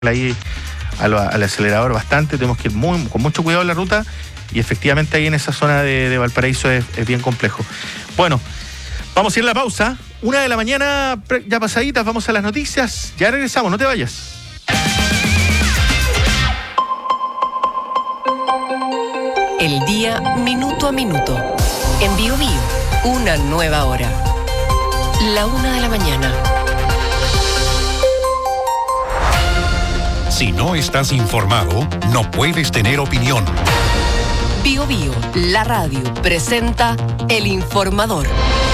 ahí al acelerador bastante, tenemos que ir con mucho cuidado en la ruta y efectivamente ahí en esa zona de Valparaíso es bien complejo. Bueno, vamos a ir a la pausa, 1:00 a.m, ya pasaditas, vamos a las noticias, ya regresamos, no te vayas. El día minuto a minuto, en Bio Bio, una nueva hora, 1:00 a.m. Si no estás informado, no puedes tener opinión. Bio Bio, la radio, presenta El Informador.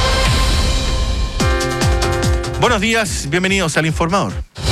Buenos días, bienvenidos al Informador.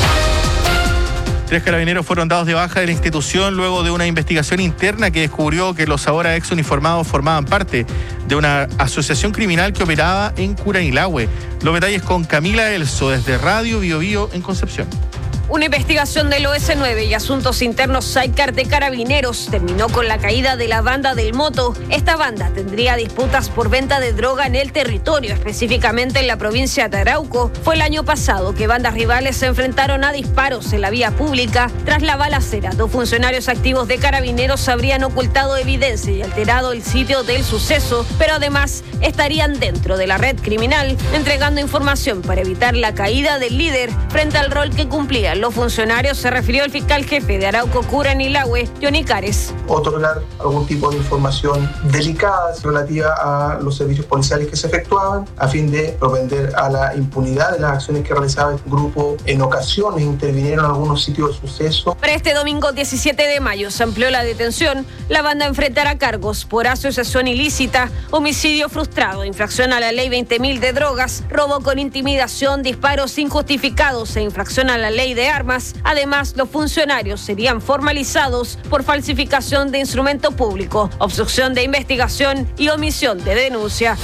3 carabineros fueron dados de baja de la institución luego de una investigación interna que descubrió que los ahora ex uniformados formaban parte de una asociación criminal que operaba en Curanilahue. Los detalles con Camila Elso desde Radio Bio Bio en Concepción. Una investigación del OS9 y Asuntos Internos Sidecar de Carabineros terminó con la caída de la banda del Moto. Esta banda tendría disputas por venta de droga en el territorio, específicamente en la provincia de Arauco. Fue el año pasado que bandas rivales se enfrentaron a disparos en la vía pública. Tras la balacera, 2 funcionarios activos de Carabineros habrían ocultado evidencia y alterado el sitio del suceso, pero además estarían dentro de la red criminal, entregando información para evitar la caída del líder frente al rol que cumplían los funcionarios, se refirió el fiscal jefe de Arauco, Curanilahue, Johnny Cares. Otorgar algún tipo de información delicada relativa a los servicios policiales que se efectuaban a fin de propender a la impunidad de las acciones que realizaba el grupo. En ocasiones intervinieron en algunos sitios de suceso. Para este domingo 17 de mayo se amplió la detención. La banda enfrentará cargos por asociación ilícita, homicidio frustrado, infracción a la ley 20.000 de drogas, robo con intimidación, disparos injustificados e infracción a la ley de armas. Además, los funcionarios serían formalizados por falsificación de instrumento público, obstrucción de investigación y omisión de denuncia.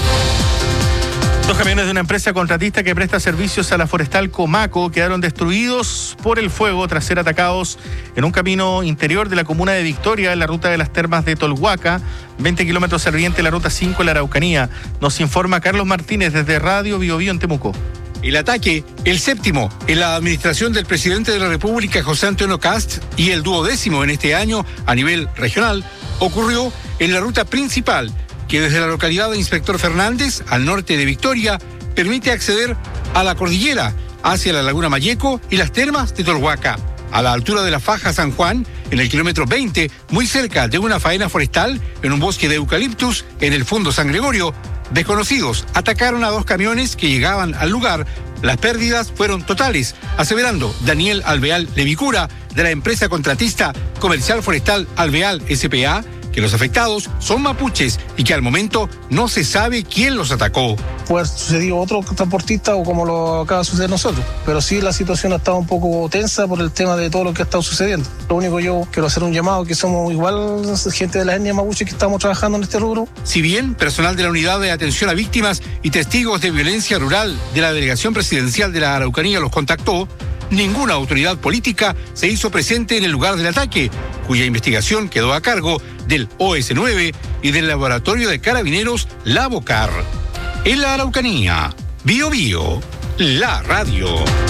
2 camiones de una empresa contratista que presta servicios a la forestal Comaco quedaron destruidos por el fuego tras ser atacados en un camino interior de la comuna de Victoria, en la ruta de las termas de Tolhuaca, 20 kilómetros al oriente de la ruta 5 en la Araucanía. Nos informa Carlos Martínez desde Radio Bio Bio en Temuco. El ataque, el 7º en la administración del presidente de la República, José Antonio Kast, y el 12º en este año a nivel regional, ocurrió en la ruta principal que desde la localidad de Inspector Fernández, al norte de Victoria, permite acceder a la cordillera, hacia la Laguna Mayeco y las termas de Tolhuaca. A la altura de la Faja San Juan, en el kilómetro 20, muy cerca de una faena forestal, en un bosque de eucaliptus, en el fondo San Gregorio, desconocidos atacaron a 2 camiones que llegaban al lugar. Las pérdidas fueron totales, aseverando Daniel Alveal Levicura, de la empresa contratista Comercial Forestal Alveal S.p.A., que los afectados son mapuches y que al momento no se sabe quién los atacó. Puede haber sucedido otro transportista o como lo acaba de suceder nosotros, pero sí la situación ha estado un poco tensa por el tema de todo lo que ha estado sucediendo. Lo único yo quiero hacer un llamado, que somos igual gente de la etnia mapuche que estamos trabajando en este rubro. Si bien personal de la Unidad de Atención a Víctimas y Testigos de Violencia Rural de la Delegación Presidencial de la Araucanía los contactó, ninguna autoridad política se hizo presente en el lugar del ataque, cuya investigación quedó a cargo del OS9 y del Laboratorio de Carabineros Lavocar. En la Araucanía, Bio Bio, la radio.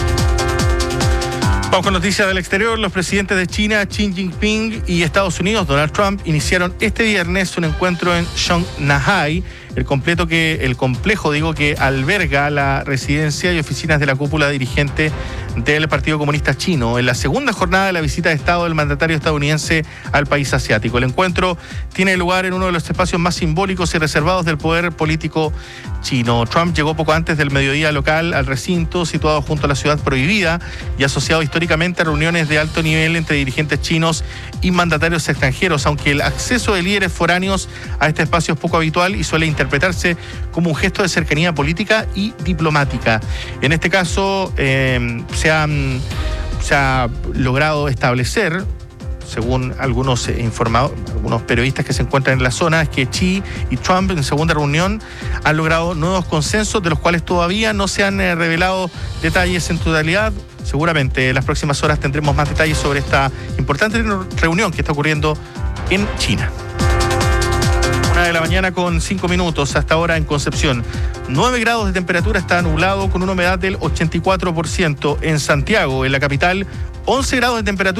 Vamos con noticias del exterior. Los presidentes de China, Xi Jinping, y Estados Unidos, Donald Trump, iniciaron este viernes un encuentro en Shanghái, el complejo que alberga la residencia y oficinas de la cúpula dirigente del Partido Comunista Chino, en la segunda jornada de la visita de Estado del mandatario estadounidense al país asiático. El encuentro tiene lugar en uno de los espacios más simbólicos y reservados del poder político chino. Trump llegó poco antes del mediodía local al recinto, situado junto a la ciudad prohibida y asociado históricamente a reuniones de alto nivel entre dirigentes chinos y mandatarios extranjeros, aunque el acceso de líderes foráneos a este espacio es poco habitual y suele interpretarse como un gesto de cercanía política y diplomática. En este caso, se ha logrado establecer, según algunos periodistas que se encuentran en la zona, es que Xi y Trump en segunda reunión han logrado nuevos consensos, de los cuales todavía no se han revelado detalles en totalidad. Seguramente en las próximas horas tendremos más detalles sobre esta importante reunión que está ocurriendo en China. 1 de la mañana con 5 minutos. Hasta ahora en Concepción, 9 grados de temperatura, está nublado con una humedad del 84%. En Santiago, en la capital, 11 grados de temperatura.